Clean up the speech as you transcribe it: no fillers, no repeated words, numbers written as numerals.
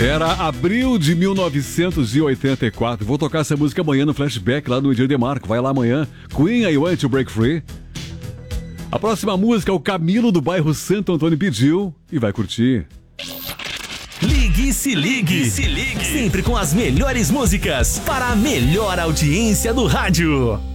Era abril de 1984. Vou tocar essa música amanhã no Flashback lá no Edir Demarco. Vai lá amanhã. Queen, I Want to Break Free. A próxima música o Camilo do bairro Santo Antônio pediu e vai curtir. Ligue e se ligue. Sempre com as melhores músicas para a melhor audiência do rádio.